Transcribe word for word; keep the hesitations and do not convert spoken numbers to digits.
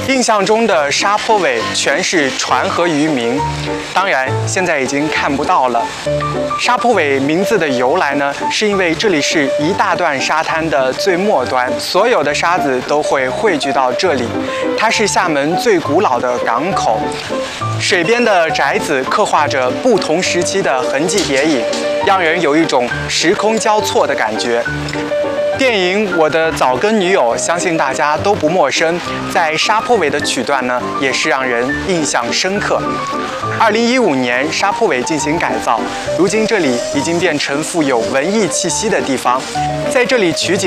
印象中的沙坡尾全是船和渔民，当然现在已经看不到了。沙坡尾名字的由来呢，是因为这里是一大段沙滩的最末端，所有的沙子都会汇聚到这里。它是厦门最古老的港口，水边的宅子刻画着不同时期的痕迹叠影，让人有一种时空交错的感觉。电影《我的早更女友》相信大家都不陌生，在沙坡尾的曲段呢，也是让人印象深刻。二零一五年，沙坡尾进行改造，如今这里已经变成富有文艺气息的地方，在这里取景。